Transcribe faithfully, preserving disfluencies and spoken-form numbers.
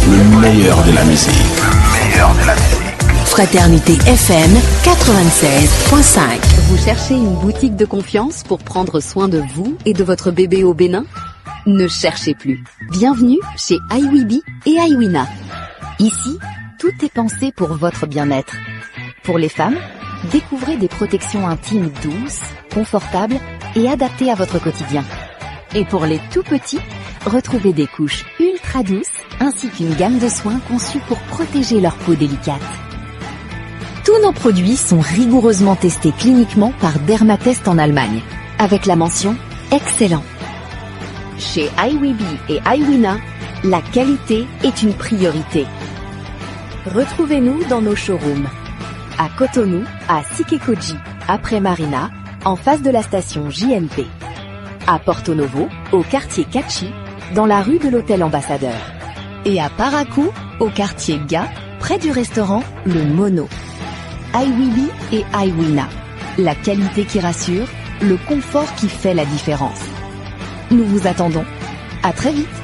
Le meilleur de la musique. Le meilleur de la musique. Fraternité F M quatre-vingt-seize point cinq. Vous cherchez une boutique de confiance pour prendre soin de vous et de votre bébé au Bénin? Ne cherchez plus. Bienvenue chez iWibi et iWina. Ici, tout est pensé pour votre bien-être. Pour les femmes, découvrez des protections intimes douces, confortables et adaptées à votre quotidien. Et pour les tout petits, retrouvez des couches ultra douces ainsi qu'une gamme de soins conçus pour protéger leur peau délicate. Tous nos produits sont rigoureusement testés cliniquement par Dermatest en Allemagne, avec la mention « Excellent ». Chez iWibi et iWina, la qualité est une priorité. Retrouvez-nous dans nos showrooms. À Cotonou, à Sikekoji, après Marina, en face de la station J M P. À Porto Novo, au quartier Kachi, dans la rue de l'Hôtel Ambassadeur. Et à Parakou, au quartier Ga, près du restaurant Le Mono. iWibi et iWina. La qualité qui rassure, le confort qui fait la différence. Nous vous attendons. À très vite.